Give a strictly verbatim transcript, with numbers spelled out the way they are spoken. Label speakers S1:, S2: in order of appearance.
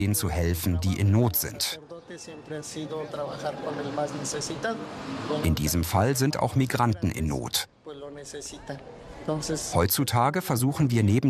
S1: denen zu helfen, die in Not sind. In diesem Fall sind auch Migranten in Not. Heutzutage versuchen wir neben